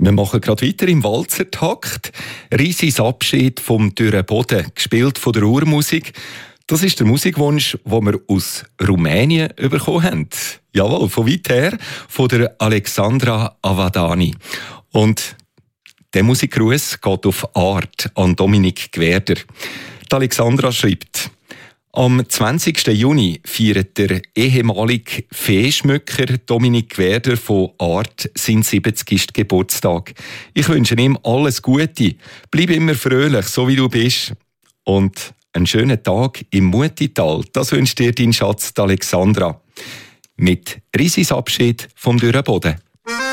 Wir machen gerade weiter im Walzertakt. Risis Abschied vom dürren Boden, gespielt von der Urmusik. Das ist der Musikwunsch, den wir aus Rumänien bekommen haben. Jawohl, von weit her, von der Alexandra Avadani. Und der Musikgruß geht auf Art an Dominik Gwerder. Die Alexandra schreibt: Am 20. Juni feiert der ehemalige Feenschmücker Dominik Gwerder von Art seinen 70. Geburtstag. Ich wünsche ihm alles Gute. Bleib immer fröhlich, so wie du bist. Und einen schönen Tag im Mutital. Das wünscht dir dein Schatz, die Alexandra. Mit Risis Abschied vom dürren Boden.